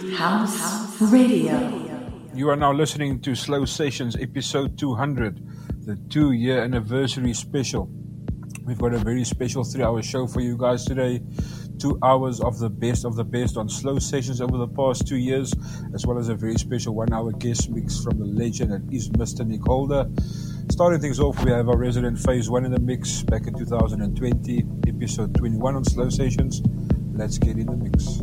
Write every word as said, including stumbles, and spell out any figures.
House Radio. You are now listening to Slow Sessions episode two hundred, the two-year anniversary special. We've got a very special three-hour show for you guys today. Two hours of the best of the best on Slow Sessions over the past two years, as well as a very special one-hour guest mix from the legend that is Mister Nick Holder. Starting things off, we have our resident Phase one in the mix back in two thousand twenty, episode twenty-one on Slow Sessions. Let's get in the mix.